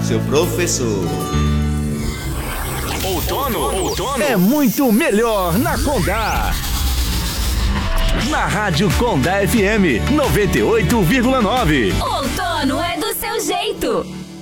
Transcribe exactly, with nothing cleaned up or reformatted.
seu professor. Outono, outono é muito melhor na Condá. Na Rádio Condá F M noventa e oito vírgula nove. Outono é do seu jeito.